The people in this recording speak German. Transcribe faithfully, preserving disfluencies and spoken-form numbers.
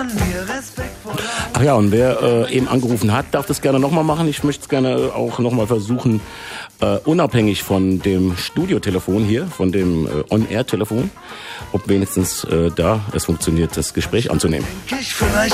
Ach ja, und wer äh, eben angerufen hat, darf das gerne nochmal machen. Ich möchte es gerne auch nochmal versuchen, äh, unabhängig von dem Studiotelefon hier, von dem äh, On-Air-Telefon, ob wenigstens äh, da es funktioniert, das Gespräch anzunehmen.